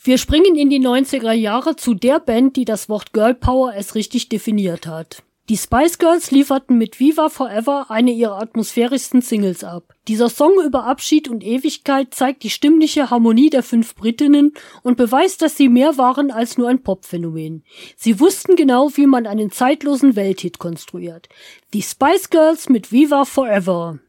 Wir springen in die 90er Jahre zu der Band, die das Wort Girl Power erst richtig definiert hat. Die Spice Girls lieferten mit Viva Forever eine ihrer atmosphärischsten Singles ab. Dieser Song über Abschied und Ewigkeit zeigt die stimmliche Harmonie der 5 Britinnen und beweist, dass sie mehr waren als nur ein Popphänomen. Sie wussten genau, wie man einen zeitlosen Welthit konstruiert. Die Spice Girls mit Viva Forever.